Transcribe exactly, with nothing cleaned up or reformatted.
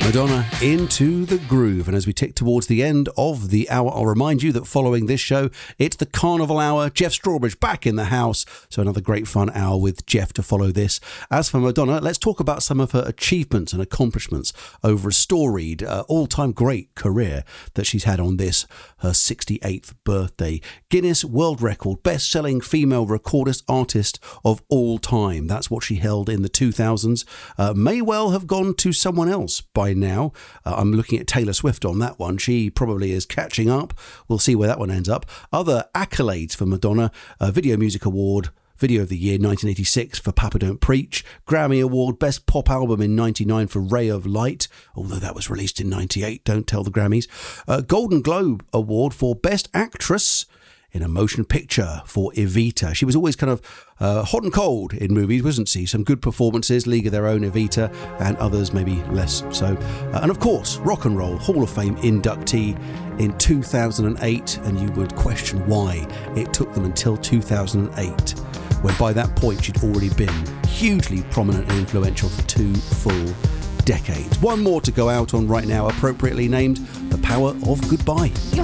Madonna, Into the Groove. And as we tick towards the end of the hour, I'll remind you that following this show, it's the Carnival Hour. Jeff Strawbridge back in the house. So another great fun hour with Jeff to follow this. As for Madonna, let's talk about some of her achievements and accomplishments over a storied, uh, all-time great career that she's had on this, her sixty-eighth birthday. Guinness World Record, best-selling female recordist artist of all time. That's what she held in the two thousands. Uh, may well have gone to someone else by now. Uh, I'm looking at Taylor Swift on that one. She probably is catching up. We'll see where that one ends up. Other accolades for Madonna: uh, Video Music Award, Video of the Year nineteen eighty-six for Papa Don't Preach, Grammy Award, Best Pop Album in ninety-nine for Ray of Light, although that was released in ninety-eight, don't tell the Grammys. Uh, Golden Globe Award for Best Actress in a Motion Picture for Evita. She was always kind of uh, hot and cold in movies, wasn't she? Some good performances, League of Their Own, Evita, and others maybe less so. Uh, and of course, Rock and Roll Hall of Fame inductee in two thousand eight, and you would question why it took them until two thousand eight, when by that point she'd already been hugely prominent and influential for two full decades. One more to go out on right now, appropriately named The Power of Goodbye. You're